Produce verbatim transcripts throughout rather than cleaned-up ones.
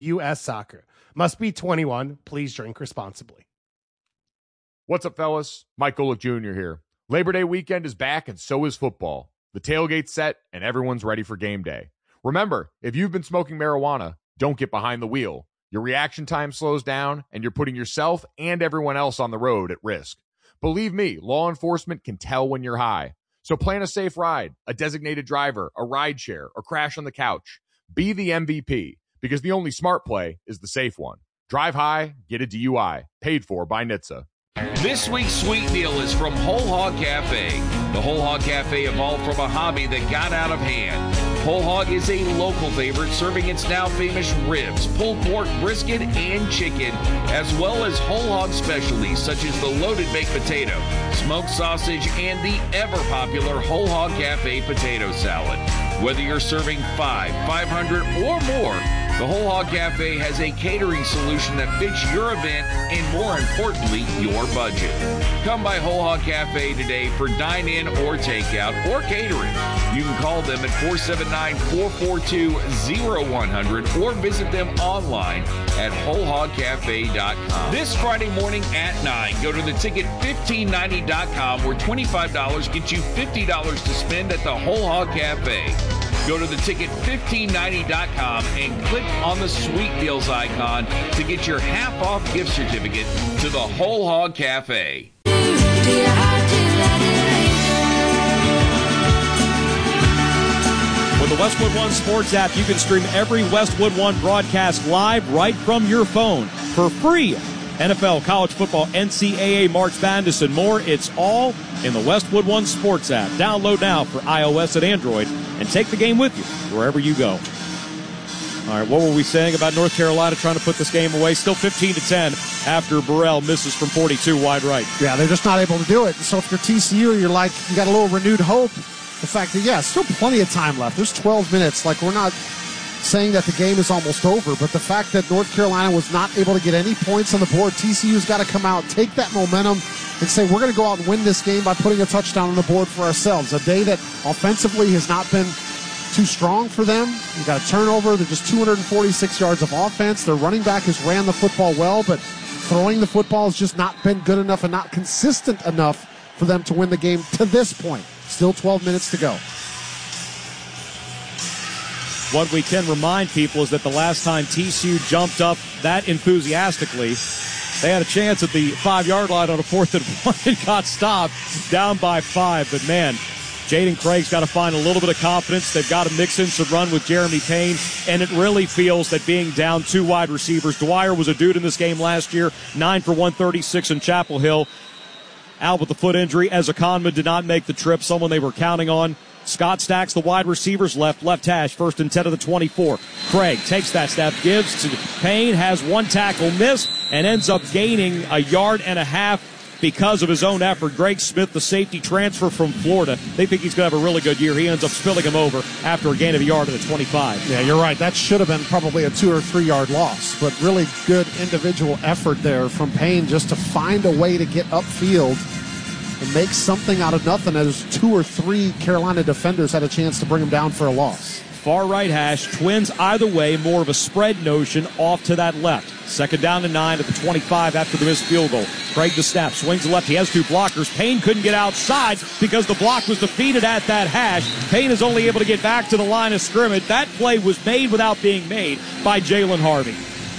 U S Soccer. Must be twenty-one. Please drink responsibly. What's up, fellas? Mike Golick Junior here. Labor Day weekend is back, and so is football. The tailgate's set, and everyone's ready for game day. Remember, if you've been smoking marijuana, don't get behind the wheel. Your reaction time slows down, and you're putting yourself and everyone else on the road at risk. Believe me, law enforcement can tell when you're high. So plan a safe ride, a designated driver, a ride share, or crash on the couch. Be the M V P, because the only smart play is the safe one. Drive high, get a D U I. Paid for by N H T S A. This week's sweet deal is from Whole Hog Cafe. The Whole Hog Cafe evolved from a hobby that got out of hand. Whole Hog is a local favorite, serving its now famous ribs, pulled pork, brisket, and chicken, as well as whole hog specialties such as the loaded baked potato, smoked sausage, and the ever-popular Whole Hog Cafe potato salad. Whether you're serving five, five hundred, or more, the Whole Hog Cafe has a catering solution that fits your event and, more importantly, your budget. Come by Whole Hog Cafe today for dine-in or takeout or catering. You can call them at four seven nine, four four two, zero one zero zero or visit them online at whole hog cafe dot com. This Friday morning at nine, go to the ticket fifteen ninety dot com where twenty-five dollars gets you fifty dollars to spend at the Whole Hog Cafe. Go to the ticket fifteen ninety dot com and click on the Sweet Deals icon to get your half-off gift certificate to the Whole Hog Cafe. With the Westwood One Sports app, you can stream every Westwood One broadcast live right from your phone for free. N F L, college football, N C double A, March Madness, and more. It's all in the Westwood One Sports app. Download now for iOS and Android and take the game with you wherever you go. All right, what were we saying about North Carolina trying to put this game away? Still fifteen to ten after Burrell misses from forty-two wide right. Yeah, they're just not able to do it. So if you're T C U, you're like, you got a little renewed hope. The fact that, yeah, still plenty of time left. There's twelve minutes. Like, we're not saying that the game is almost over, but the fact that North Carolina was not able to get any points on the board, T C U's got to come out, take that momentum, and say, we're going to go out and win this game by putting a touchdown on the board for ourselves. A day that offensively has not been too strong for them. You got a turnover. They're just two hundred forty-six yards of offense. Their running back has ran the football well, but throwing the football has just not been good enough and not consistent enough for them to win the game to this point. Still twelve minutes to go. What we can remind people is that the last time T C U jumped up that enthusiastically, they had a chance at the five-yard line on a fourth and one and got stopped down by five. But, man, Jaden Craig's got to find a little bit of confidence. They've got to mix in some run with Jeremy Payne, and it really feels that being down two wide receivers. Dwyer was a dude in this game last year, nine for one thirty-six in Chapel Hill. Out with the foot injury. Ezra Conman did not make the trip, someone they were counting on. Scott Stacks, the wide receivers left, left hash, first and ten of the twenty-four. Craig takes that snap, gives to Payne, has one tackle miss, and ends up gaining a yard and a half because of his own effort. Greg Smith, the safety transfer from Florida, they think he's going to have a really good year. He ends up spilling him over after a gain of a yard at the twenty-five. Yeah, you're right. That should have been probably a two or three yard loss, but really good individual effort there from Payne just to find a way to get upfield and make something out of nothing as two or three Carolina defenders had a chance to bring him down for a loss. Far right hash, Twins either way, more of a spread notion off to that left. Second down and nine at the twenty-five after the missed field goal. Craig the snap, swings left, he has two blockers. Payne couldn't get outside because the block was defeated at that hash. Payne is only able to get back to the line of scrimmage. That play was made without being made by Jalen Harvey.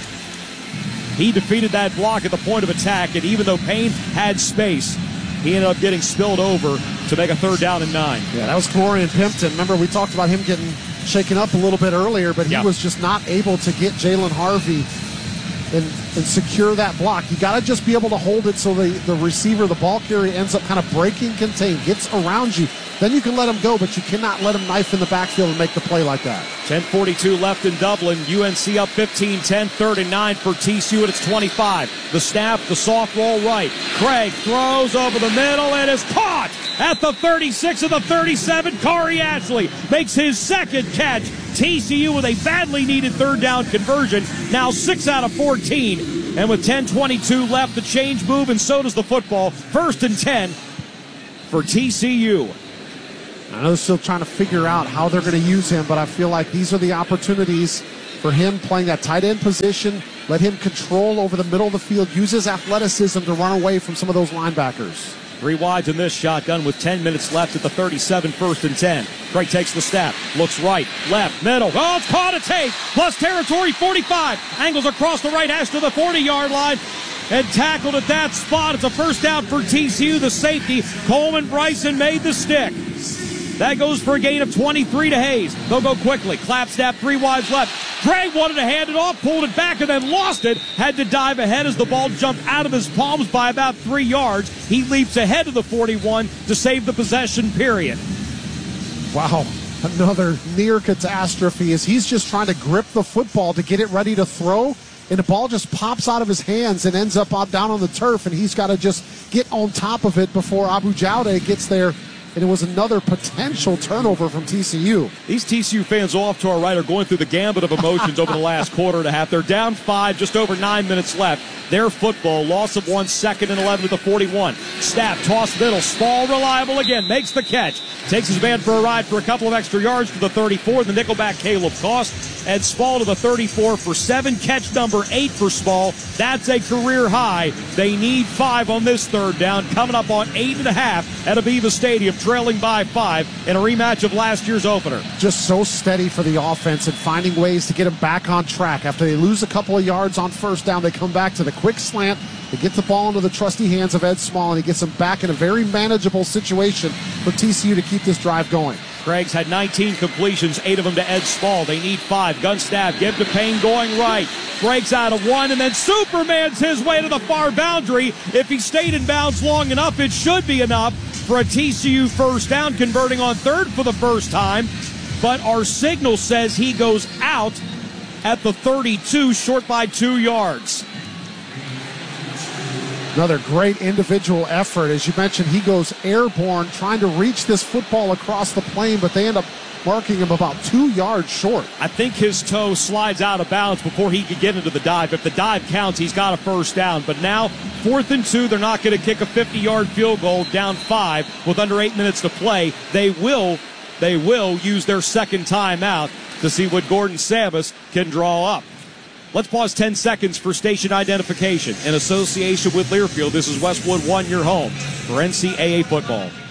He defeated that block at the point of attack, and even though Payne had space, he ended up getting spilled over to make a third down and nine. Yeah, that was Florian Pimpton. Remember, we talked about him getting shaken up a little bit earlier, but he yep. was just not able to get Jalen Harvey and, and secure that block. You got to just be able to hold it so the, the receiver, the ball carrier, ends up kind of breaking contain, gets around you. Then you can let him go, but you cannot let him knife in the backfield and make the play like that. ten forty-two left in Dublin. U N C up fifteen ten, third and nine for T C U, and it's twenty-five. The snap, the soft roll right. Craig throws over the middle and is caught at the thirty-six of the thirty-seven. Kari Ashley makes his second catch. T C U with a badly needed third down conversion. Now six out of fourteen. And with ten twenty-two left, the change move, and so does the football. First and ten for T C U. I know they're still trying to figure out how they're going to use him, but I feel like these are the opportunities for him playing that tight end position. Let him control over the middle of the field, use his athleticism to run away from some of those linebackers. Three wides in this shotgun with ten minutes left at the thirty-seven, first and ten. Craig takes the snap, looks right, left, middle. Oh, it's caught a take. Plus territory, forty-five. Angles across the right hash to the forty-yard line. And tackled at that spot. It's a first down for T C U. The safety, Coleman Bryson, made the stick. That goes for a gain of twenty-three to Hayes. They'll go quickly. Clap snap, three wides left. Craig wanted to hand it off, pulled it back, and then lost it. Had to dive ahead as the ball jumped out of his palms by about three yards. He leaps ahead of the forty-one to save the possession, period. Wow, another near catastrophe as he's just trying to grip the football to get it ready to throw, and the ball just pops out of his hands and ends up out down on the turf, and he's got to just get on top of it before Abu Jaude gets there. And it was another potential turnover from T C U. These T C U fans off to our right are going through the gambit of emotions over the last quarter and a half. They're down five, just over nine minutes left. Their football, loss of one, second and eleven to the forty-one. Snap, toss middle, Spall reliable again, makes the catch. Takes his man for a ride for a couple of extra yards to the thirty-four. The nickelback Caleb Cost. And Spall to the thirty-four for seven. Catch number eight for Spall. That's a career high. They need five on this third down. Coming up on eight and a half at Aviva Stadium, trailing by five in a rematch of last year's opener. Just so steady for the offense and finding ways to get them back on track. After they lose a couple of yards on first down, they come back to the quick slant. They get the ball into the trusty hands of Ed Small, and he gets them back in a very manageable situation for T C U to keep this drive going. Craig's had nineteen completions, eight of them to Ed Small. They need five. Gun snap, give to Payne going right. Breaks out of one, and then Superman's his way to the far boundary. If he stayed in bounds long enough, it should be enough for a T C U first down, converting on third for the first time. But our signal says he goes out at the thirty-two, short by two yards. Another great individual effort. As you mentioned, he goes airborne trying to reach this football across the plane, but they end up marking him about two yards short. I think his toe slides out of bounds before he could get into the dive. If the dive counts, he's got a first down. But now, fourth and two, they're not going to kick a fifty-yard field goal down five with under eight minutes to play. They will, they will use their second timeout to see what Gordon Samus can draw up. Let's pause ten seconds for station identification. In association with Learfield, this is Westwood One, your home for N C double A football.